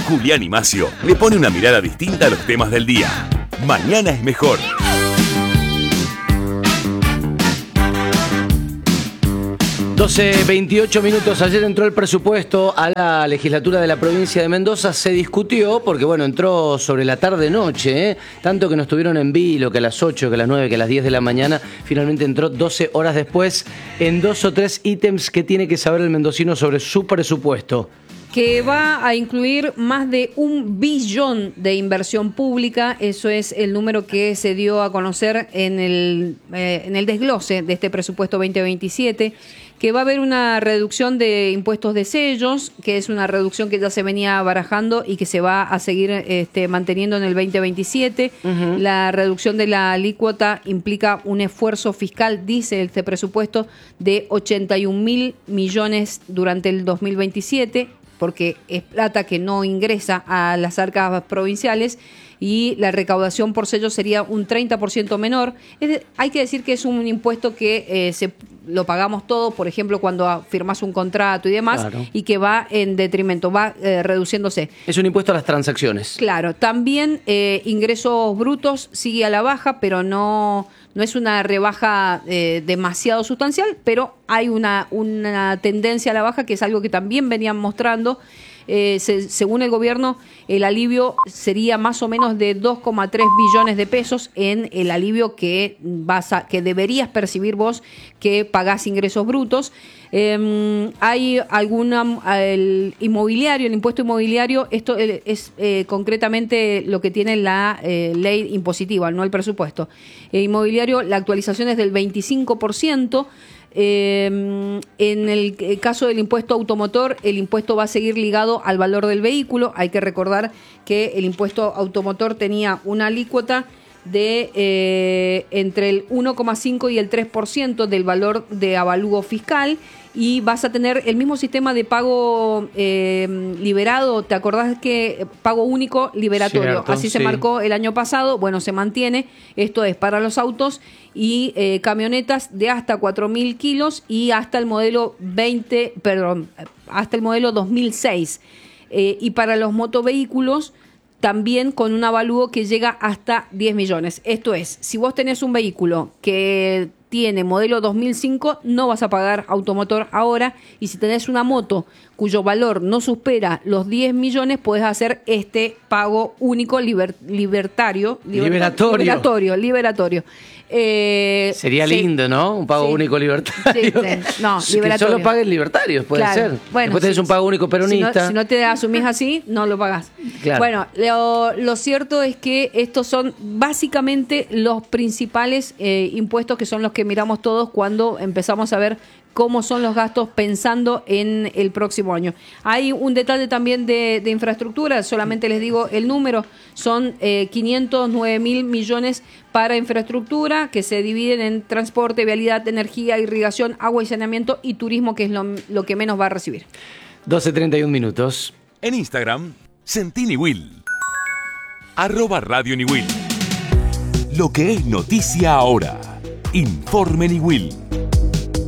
Julián y Macio le pone una mirada distinta a los temas del día. Mañana es mejor. 12:28 minutos. Ayer entró el presupuesto a la legislatura de la provincia de Mendoza. Se discutió porque, bueno, entró sobre la tarde-noche, tanto que nos tuvieron en vilo, que a las 8, que a las 9, que a las 10 de la mañana. Finalmente entró 12 horas después en 2 o 3 ítems que tiene que saber el mendocino sobre su presupuesto. Que va a incluir más de 1 billón de inversión pública. Eso es el número que se dio a conocer en el desglose de este presupuesto 2027, que va a haber una reducción de impuestos de sellos, que es una reducción que ya se venía barajando y que se va a seguir manteniendo en el 2027. Uh-huh. La reducción de la alícuota implica un esfuerzo fiscal, dice este presupuesto, de 81.000 millones durante el 2027, porque es plata que no ingresa a las arcas provinciales, y la recaudación por sello sería un 30% menor. Hay que decir que es un impuesto que lo pagamos todos, por ejemplo, cuando firmas un contrato y demás, claro, y que va en detrimento, va reduciéndose. Es un impuesto a las transacciones. Claro, también ingresos brutos sigue a la baja, pero no es una rebaja demasiado sustancial, pero hay una tendencia a la baja, que es algo que también venían mostrando. Según el gobierno, el alivio sería más o menos de 2,3 billones de pesos en el alivio que deberías percibir vos que pagás ingresos brutos. Hay el impuesto inmobiliario, esto es concretamente lo que tiene la ley impositiva, no el presupuesto. El inmobiliario, la actualización es del 25%. En el caso del impuesto automotor, el impuesto va a seguir ligado al valor del vehículo. Hay que recordar que el impuesto automotor tenía una alícuota de entre el 1,5 y el 3% del valor de avalúo fiscal, y vas a tener el mismo sistema de pago liberado. ¿Te acordás que pago único liberatorio? Cierto, así se marcó el año pasado. Bueno, se mantiene. Esto es para los autos y camionetas de hasta 4.000 kilos y hasta el modelo hasta el modelo 2006. Y para los motovehículos también con un avalúo que llega hasta 10 millones. Esto es, si vos tenés un vehículo que tiene modelo 2005, no vas a pagar automotor ahora, y si tenés una moto cuyo valor no supera los 10 millones, podés hacer este pago único liberatorio. Sería lindo, ¿no? Un pago único libertario. No, liberatorio. Que solo paguen libertarios, puede ser. Bueno, después tenés un pago único peronista. Si no te asumís así, no lo pagás. Claro. Bueno, lo cierto es que estos son básicamente los principales impuestos, que son los que miramos todos cuando empezamos a ver cómo son los gastos pensando en el próximo año. Hay un detalle también de infraestructura, solamente les digo el número, son 509.000 millones para infraestructura, que se dividen en transporte, vialidad, energía, irrigación, agua y saneamiento, y turismo, que es lo que menos va a recibir. 12:31 minutos. En Instagram, Sentí Niwil. @Radio Niwil. Lo que es noticia ahora. Informe Niwil.